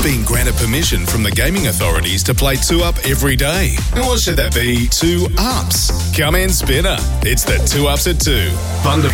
been granted permission from the gaming authorities to play 2-Up every day. Or should that be 2 Ups? Come in, Spinner. It's the 2 Ups at 2. Fun to